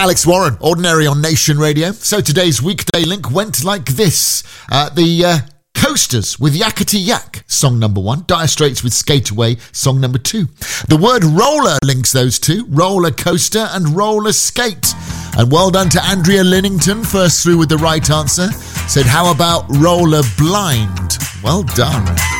Alex Warren, Ordinary on Nation Radio. So today's weekday link went like this. The Coasters with Yakety Yak, song number 1. Dire Straits with Skate Away, song number 2. The word roller links those two. Roller coaster and roller skate. And well done to Andrea Linnington, first through with the right answer. Said, how about roller blind? Well done.